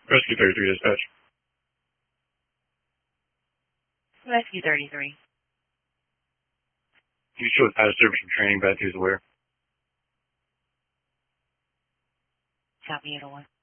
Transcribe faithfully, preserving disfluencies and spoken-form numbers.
Rescue thirty-three dispatch. Rescue thirty-three. You show with out of service from training, Beth is aware. Copy it away.